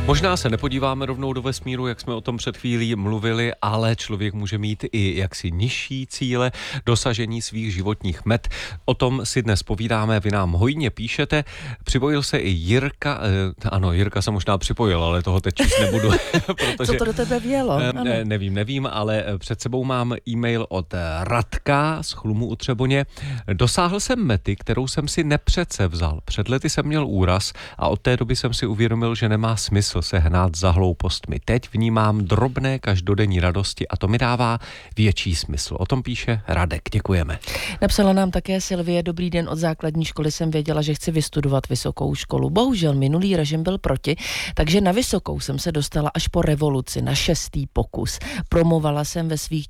Možná se nepodíváme rovnou do vesmíru, jak jsme o tom před chvílí mluvili, ale člověk může mít i jaksi nižší cíle dosažení svých životních met. O tom si dnes povídáme, vy nám hojně píšete. Připojil se i Jirka, ano, Jirka se možná připojil, ale toho teď číst nebudu. Protože, co to do tebe vělo? Nevím, ale před sebou mám e-mail od Radka z Chlumu u Třeboně. Dosáhl jsem mety, kterou jsem si nepředsevzal. Před lety jsem měl úraz a od té doby jsem si uvědomil, že nemá smysl se hnát za hloupostmi. Teď vnímám drobné každodenní radosti a to mi dává větší smysl. O tom píše Radek. Děkujeme. Napsala nám také Silvie: dobrý den, od základní školy jsem věděla, že chci vystudovat vysokou školu. Bohužel minulý režim byl proti, takže na vysokou jsem se dostala až po revoluci, na 6. pokus. Promovala jsem ve svých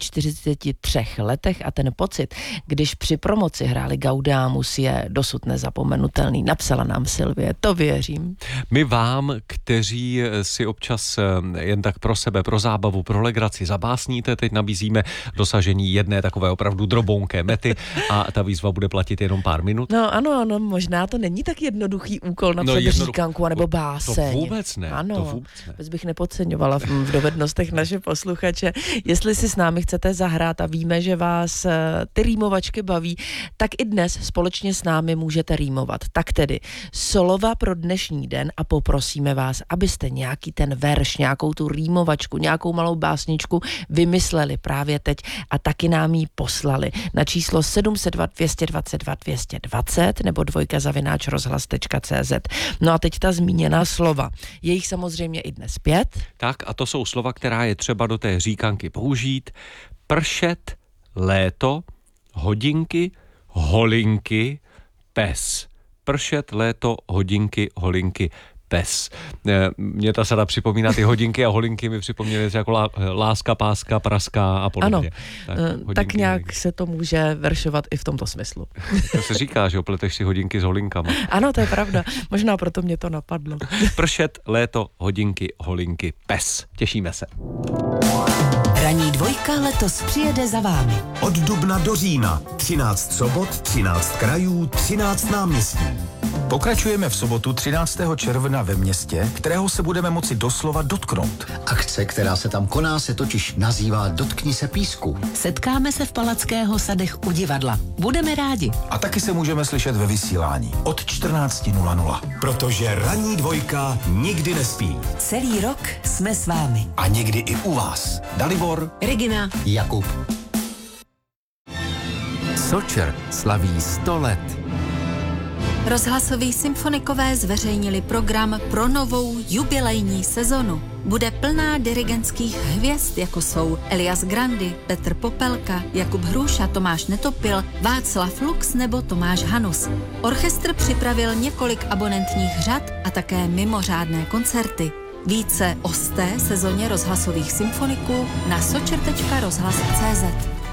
43 letech a ten pocit, když při promoci hráli Gaudeamus, je dosud nezapomenutelný. Napsala nám Silvie, to věřím. My vám, kteří si občas jen tak pro sebe, pro zábavu, pro legraci zabásníte, teď nabízíme dosažení jedné takové opravdu drobounké mety a ta výzva bude platit jenom pár minut. No ano, možná to není tak jednoduchý úkol napsat říkanku anebo báseň. To vůbec ne. Ano, to vůbec ne. Vůbec bych nepodceňovala v dovednostech naše posluchače. Jestli si s námi chcete zahrát a víme, že vás ty rýmovačky baví, tak i dnes společně s námi můžete rýmovat. Tak tedy slova pro dnešní den a poprosíme vás, abyste nějaký ten verš, nějakou tu rýmovačku, nějakou malou básničku vymysleli právě teď a taky nám ji poslali na číslo 702 222 220 nebo @rozhlas.cz. No a teď ta zmíněná slova. Je jich samozřejmě i dnes 5. Tak a to jsou slova, která je třeba do té říkanky použít. Pršet, léto, hodinky, holinky, pes. Pršet, léto, hodinky, holinky, pes. Mě ta sada připomíná ty hodinky a holinky mi připomněly jako láska, páska, praska a podobně. Ano, tak nějak holinky. Se to může veršovat i v tomto smyslu. To se říká, že opleteš si hodinky s holinkama. Ano, to je pravda. Možná proto mě to napadlo. Pršet, léto, hodinky, holinky, pes. Těšíme se. Ranní dvojka letos přijede za vámi. Od dubna do října 13 sobot, 13 krajů, 13 náměstí. Pokračujeme v sobotu 13. června ve městě, kterého se budeme moci doslova dotknout. Akce, která se tam koná, se totiž nazývá Dotkni se písku. Setkáme se v Palackého sadech u divadla. Budeme rádi. A taky se můžeme slyšet ve vysílání od 14:00. Protože ranní dvojka nikdy nespí. Celý rok jsme s vámi. A někdy i u vás. Dalibor, Regina, Jakub. Sočer slaví 100 let. Rozhlasoví symfonikové zveřejnili program pro novou jubilejní sezonu. Bude plná dirigentských hvězd, jako jsou Elias Grandy, Petr Popelka, Jakub Hruša, Tomáš Netopil, Václav Lux nebo Tomáš Hanus. Orchestr připravil několik abonentních řad a také mimořádné koncerty. Více o 100. sezóně rozhlasových symfoniků na sočer.rozhlas.cz.